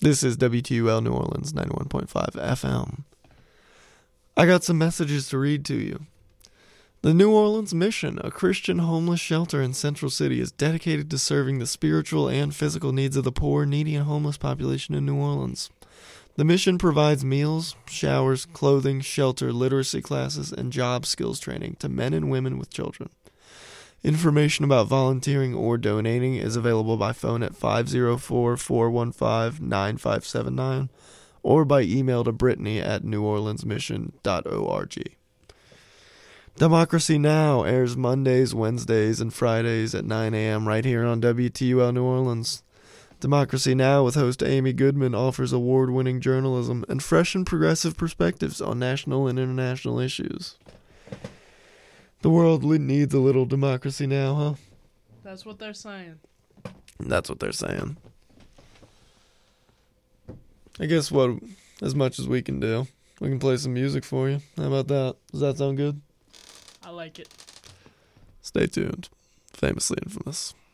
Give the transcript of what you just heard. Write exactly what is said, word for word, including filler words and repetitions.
This is W T U L New Orleans ninety-one point five F M. I got some messages to read to you. The New Orleans Mission, a Christian homeless shelter in Central City, is dedicated to serving the spiritual and physical needs of the poor, needy, and homeless population in New Orleans. The mission provides meals, showers, clothing, shelter, literacy classes, and job skills training to men and women with children. Information about volunteering or donating is available by phone at five oh four, four one five, nine five seven nine or by email to Brittany at new orleans mission dot org. Democracy Now! Airs Mondays, Wednesdays, and Fridays at nine a.m. right here on W T U L New Orleans. Democracy Now! With host Amy Goodman offers award-winning journalism and fresh and progressive perspectives on national and international issues. The world needs a little democracy now, huh? That's what they're saying. That's what they're saying. I guess what, as much as we can do, we can play some music for you. How about that? Does that sound good? I like it. Stay tuned. Famously Infamous.